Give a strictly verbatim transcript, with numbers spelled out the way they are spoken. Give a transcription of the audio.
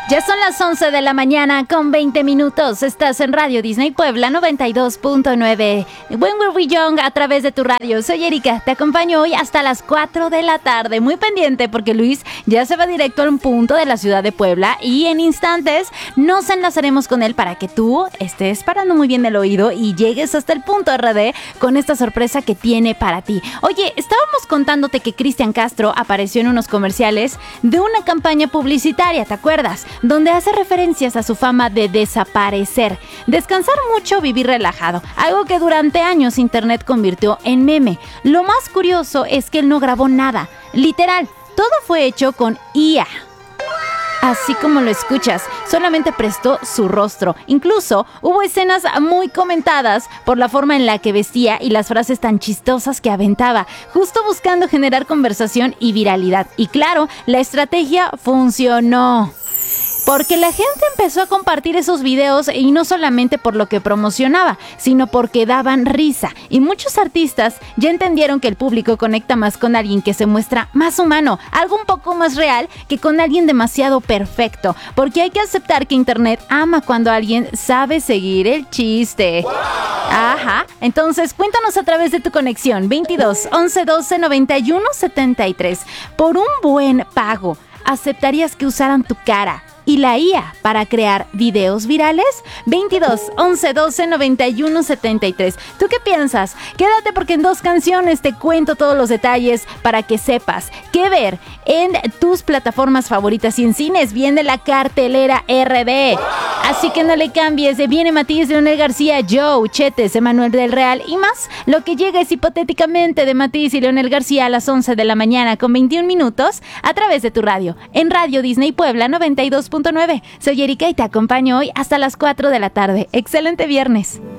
Ya son las once de la mañana con veinte minutos. Estás en Radio Disney Puebla noventa y dos punto nueve. When Were We Young a través de tu radio. Soy Erika, te acompaño hoy hasta las cuatro de la tarde. Muy pendiente porque Luis ya se va directo a un punto de la ciudad de Puebla y en instantes nos enlazaremos con él para que tú estés parando muy bien el oído y llegues hasta el punto R D con esta sorpresa que tiene para ti. Oye, estábamos contándote que Cristian Castro apareció en unos comerciales de una campaña publicitaria, ¿te acuerdas? Donde hace referencias a su fama de desaparecer, descansar mucho, vivir relajado, algo que durante años internet convirtió en meme. Lo más curioso es que él no grabó nada, literal, todo fue hecho con I A. Así como lo escuchas, solamente prestó su rostro. Incluso hubo escenas muy comentadas por la forma en la que vestía y las frases tan chistosas que aventaba, justo buscando generar conversación y viralidad. Y claro, la estrategia funcionó. Porque la gente empezó a compartir esos videos y no solamente por lo que promocionaba, sino porque daban risa. Y muchos artistas ya entendieron que el público conecta más con alguien que se muestra más humano, algo un poco más real que con alguien demasiado perfecto. Porque hay que aceptar que internet ama cuando alguien sabe seguir el chiste. ¡Wow! Ajá. Entonces cuéntanos a través de tu conexión veintidós, once, doce, noventa y uno, setenta y tres. Por un buen pago, ¿aceptarías que usaran tu cara y la I A para crear videos virales? veintidós, once, doce, noventa y uno, setenta y tres. ¿Tú qué piensas? Quédate porque en dos canciones te cuento todos los detalles para que sepas qué ver en tus plataformas favoritas y en cines. Viene la cartelera R D. Así que no le cambies. Viene Matiz, Leonel García, Joe, Chetes, Emanuel del Real y más. Lo que llega es hipotéticamente de Matiz y Leonel García a las once de la mañana con veintiún minutos a través de tu radio. En Radio Disney Puebla noventa y dos punto nueve. Soy Erika y te acompaño hoy hasta las cuatro de la tarde. Excelente viernes.